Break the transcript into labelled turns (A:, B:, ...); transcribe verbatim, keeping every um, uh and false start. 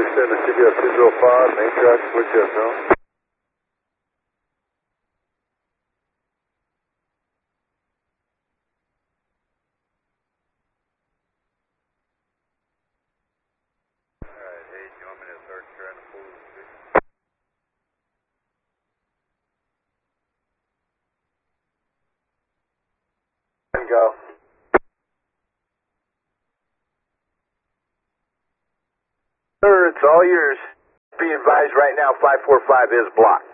A: forty-seven to C B S two zero five, main track, switch yes, no. Alright, hey, do you want me to start trying to pull this trigger? And go. Sir, it's all yours. Be advised right now, five four five is blocked.